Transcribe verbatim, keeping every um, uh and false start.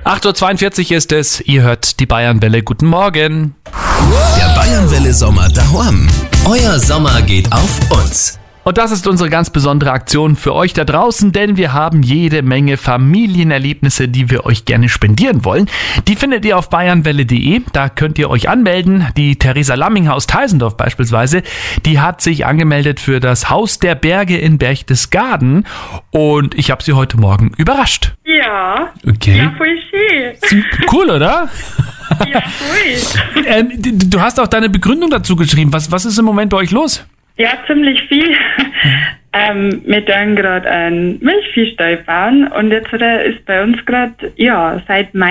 acht Uhr zweiundvierzig ist es, ihr hört die Bayernwelle. Guten Morgen. Der Bayernwelle Sommer daheim. Euer Sommer geht auf uns. Und das ist unsere ganz besondere Aktion für euch da draußen, denn wir haben jede Menge Familienerlebnisse, die wir euch gerne spendieren wollen. Die findet ihr auf bayernwelle punkt de, da könnt ihr euch anmelden. Die Theresa Lamming aus Teisendorf beispielsweise, die hat sich angemeldet für das Haus der Berge in Berchtesgaden und ich habe sie heute Morgen überrascht. Ja, Okay. ja, voll schön. Cool, oder? Ja, voll. ähm, du hast auch deine Begründung dazu geschrieben. Was, was ist im Moment bei euch los? Ja, ziemlich viel. ähm, wir tun gerade einen Milchviehstall bauen und jetzt äh, ist bei uns gerade, ja, seit Mai